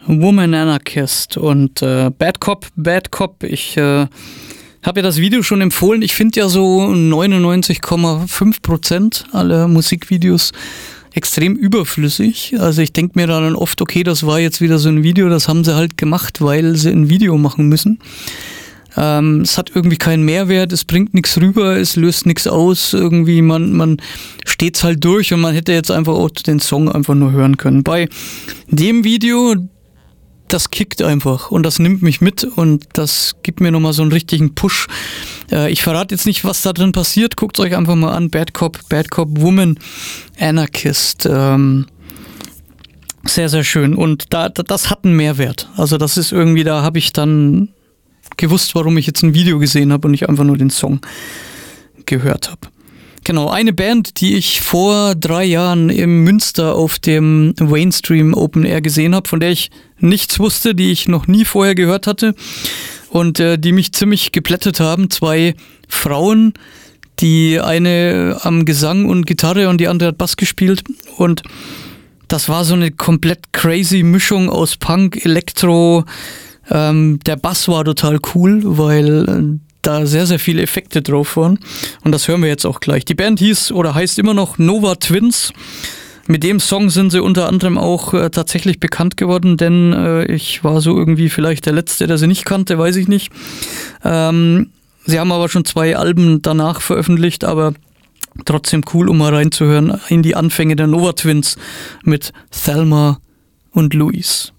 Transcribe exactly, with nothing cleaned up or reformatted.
Woman Anarchist und äh, Bad Cop, Bad Cop. Ich äh, habe ja das Video schon empfohlen. Ich finde ja so neunundneunzig Komma fünf Prozent aller Musikvideos extrem überflüssig. Also ich denke mir dann oft, okay, das war jetzt wieder so ein Video, das haben sie halt gemacht, weil sie ein Video machen müssen. Ähm, es hat irgendwie keinen Mehrwert, es bringt nichts rüber, es löst nichts aus. Irgendwie, man, man steht's halt durch und man hätte jetzt einfach auch den Song einfach nur hören können. Bei dem Video, das kickt einfach und das nimmt mich mit und das gibt mir nochmal so einen richtigen Push. Äh, ich verrate jetzt nicht, was da drin passiert. Guckt euch einfach mal an. Bad Cop, Bad Cop, Woman Anarchist. Ähm, sehr, sehr schön. Und da, da, das hat einen Mehrwert. Also das ist irgendwie, da habe ich dann gewusst, warum ich jetzt ein Video gesehen habe und nicht einfach nur den Song gehört habe. Genau, eine Band, die ich vor drei Jahren im Münster auf dem Mainstream Open Air gesehen habe, von der ich nichts wusste, die ich noch nie vorher gehört hatte und äh, die mich ziemlich geplättet haben. Zwei Frauen, die eine am Gesang und Gitarre und die andere hat Bass gespielt und das war so eine komplett crazy Mischung aus Punk, Elektro. Ähm, der Bass war total cool, weil äh, da sehr, sehr viele Effekte drauf waren. Und das hören wir jetzt auch gleich. Die Band hieß oder heißt immer noch Nova Twins. Mit dem Song sind sie unter anderem auch äh, tatsächlich bekannt geworden, denn äh, ich war so irgendwie vielleicht der Letzte, der sie nicht kannte, weiß ich nicht. Ähm, sie haben aber schon zwei Alben danach veröffentlicht, aber trotzdem cool, um mal reinzuhören in die Anfänge der Nova Twins mit Thelma und Louise.